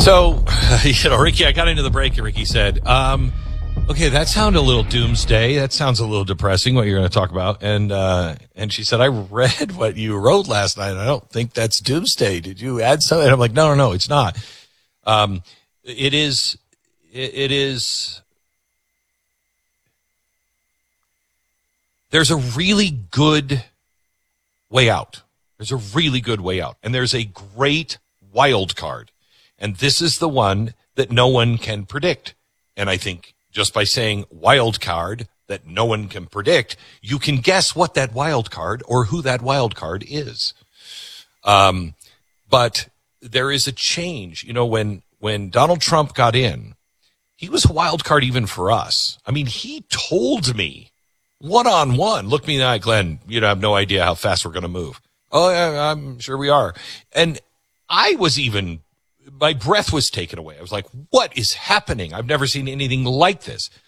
So, Ricky, I got into the break and Ricky said, okay, that sounded a little doomsday. That sounds a little depressing, what you're going to talk about. And she said, I read what you wrote last night. And I don't think that's doomsday. Did you add something? And I'm like, no, it's not. It is, there's a really good way out. There's a really good way out. And there's a great wild card. And this is the one that no one can predict. And I think just by saying wild card that no one can predict, you can guess what that wild card or who that wild card is. But there is a change. You know, when Donald Trump got in, he was a wild card even for us. I mean, he told me one-on-one, look me in the eye, Glenn, you have no idea how fast we're going to move. Oh, yeah, I'm sure we are. And my breath was taken away. I was like, what is happening? I've never seen anything like this.